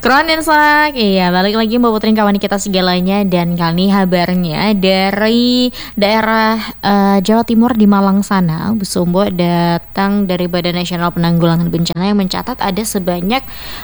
Kronensak, iya balik lagi Mbak Putri kawan kita segalanya. Dan kali ini kabarnya dari daerah Jawa Timur di Malang sana, Bu Sumbo datang dari Badan Nasional Penanggulangan Bencana yang mencatat ada sebanyak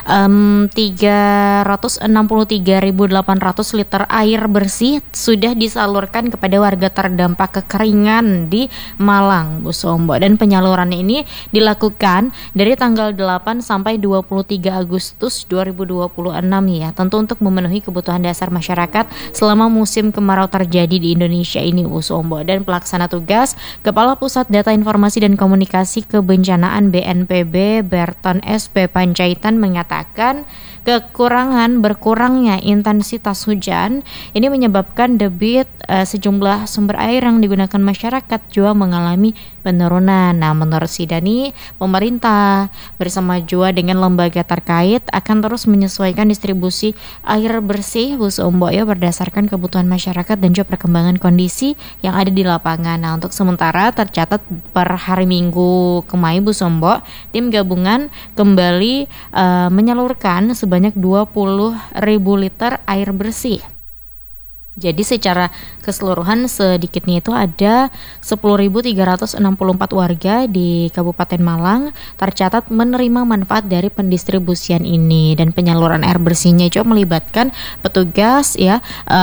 363.800 liter air bersih sudah disalurkan kepada warga terdampak kekeringan di Malang, Bu Sumbo. Dan penyaluran ini dilakukan dari tanggal 8 sampai 23 Agustus 2026 ya, tentu untuk memenuhi kebutuhan dasar masyarakat selama musim kemarau terjadi di Indonesia ini, Bu Sumbo. Dan pelaksana tugas Kepala Pusat Data Informasi dan Komunikasi Kebencanaan BNPB Berton SP Panjaitan mengatakan berkurangnya intensitas hujan ini menyebabkan debit sejumlah sumber air yang digunakan masyarakat juga mengalami penurunan. Nah, menurut Sidani, pemerintah bersama juga dengan lembaga terkait akan terus menyesuaikan distribusi air bersih, Bu Sumbo ya, berdasarkan kebutuhan masyarakat dan juga perkembangan kondisi yang ada di lapangan. Nah, untuk sementara tercatat per hari Minggu kemarin, Bu Sumbo, tim gabungan kembali menyalurkan sebanyak 20.000 liter air bersih. Jadi secara keseluruhan sedikitnya itu ada 10.364 warga di Kabupaten Malang tercatat menerima manfaat dari pendistribusian ini. Dan penyaluran air bersihnya juga melibatkan petugas ya,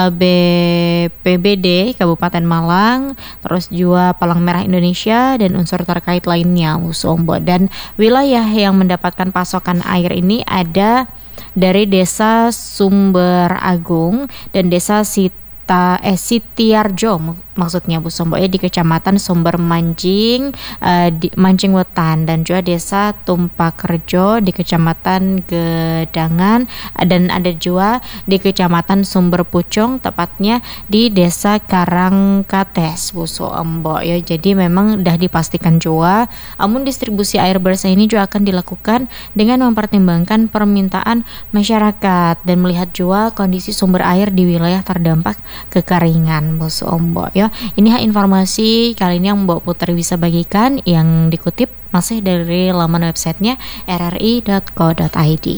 BPBD Kabupaten Malang, terus juga Palang Merah Indonesia dan unsur terkait lainnya, Bu Sumbo. Dan wilayah yang mendapatkan pasokan air ini ada dari Desa Sumber Agung dan Desa Sitiarjo maksudnya, Bu Sumbo ya, di Kecamatan Sumber Mancing, di Mancing Wetan, dan juga Desa Tumpakerjo di Kecamatan Gedangan, dan ada juga di Kecamatan Sumber Pucung, tepatnya di Desa Karangkates, Bu Sumbo ya. Jadi memang dah dipastikan juga namun distribusi air bersih ini juga akan dilakukan dengan mempertimbangkan permintaan masyarakat dan melihat juga kondisi sumber air di wilayah terdampak kekeringan, Bu Sumbo ya. Ini informasi kali ini yang Mbak Putri bisa bagikan, yang dikutip masih dari laman websitenya rri.co.id.